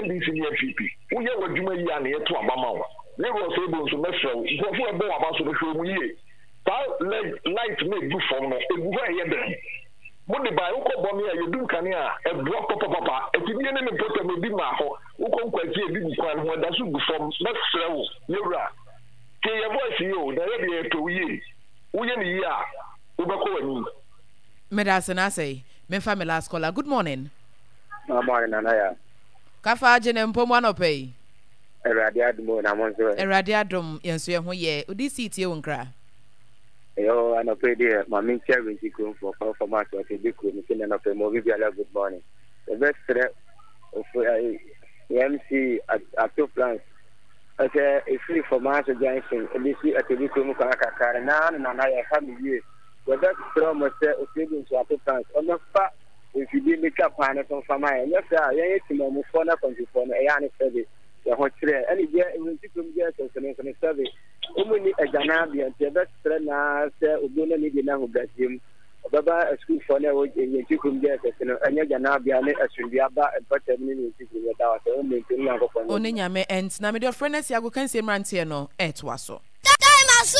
NDC ne FPP wo ye wadwuma yi an ye to abama wo ne go so ebo nso mefrew nkofo ebo aba so no hwe mu yi ta light me bu fom no egu ho ye den mo de ba wo ko bomi a yedum kane a ebro papa etibie ne poto me bi ma ho wo ko nkwati e bi bu kwan ho da so bu fom mefrew yewra ke ye voice yo da ye de to yi wo ye ni yi a wo be ko wani Medasa na say me family last caller. Good morning. Good morning, Anaya. Kafa jene mpomu anope. Eradi adum na monso. Eradi adum yenso ye ho ye. Odi city wonkra. Yo anope de mami chairman tikun for performance of the biku ni kina anope mo bi ala good morning. The best threat of MC at two plans. Okay, a free for Master Johnson, and this at the biku mu kaka na ya family. The best threat must say occasion to at plans. On the fact if you did make up on from Famaya, yes, I ain't to move for nothing for a yarn service. The hotel, any year, when you get a service, only a Janabi and the best friend, Ubuna Nidina who got him. Baba, a school for now, and you could get a Janabi and a Sundiaba and put a minute without only Oninyame and Namidio friends, I will can say Mantiano, et was so.